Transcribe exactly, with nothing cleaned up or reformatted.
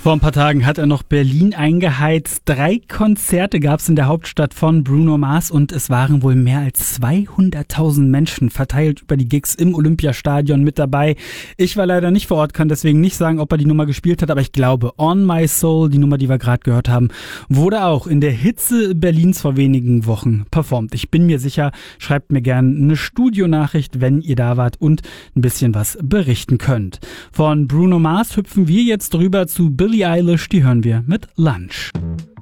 Vor ein paar Tagen hat er noch Berlin eingeheizt. Drei Konzerte gab es in der Hauptstadt von Bruno Mars und es waren wohl mehr als zweihunderttausend Menschen verteilt über die Gigs im Olympiastadion mit dabei. Ich war leider nicht vor Ort, kann deswegen nicht sagen, ob er die Nummer gespielt hat, aber ich glaube, On My Soul, die Nummer, die wir gerade gehört haben, wurde auch in der Hitze Berlins vor wenigen Wochen performt. Ich bin mir sicher, schreibt mir gerne eine Studionachricht, wenn ihr da wart und ein bisschen was berichten könnt. Von Bruno Mars hüpfen wir jetzt rüber zu Billie Eilish, die hören wir mit Lunch.